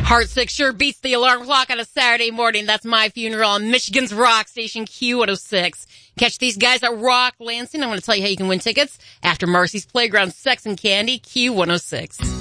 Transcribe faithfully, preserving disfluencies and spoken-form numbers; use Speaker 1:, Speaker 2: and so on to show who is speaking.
Speaker 1: Heartsick sure beats the alarm clock on a Saturday morning. That's My Funeral on Michigan's rock station Q one oh six. Catch these guys at Rock Lansing. I'm going to tell you how you can win tickets after Marcy's Playground Sex and Candy Q one oh six.